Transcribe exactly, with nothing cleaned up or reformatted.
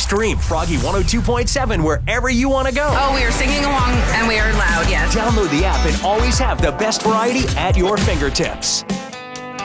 Stream Froggy one oh two point seven wherever you want to go. Oh, we are singing along and we are loud, yes. Download the app and always have the best variety at your fingertips.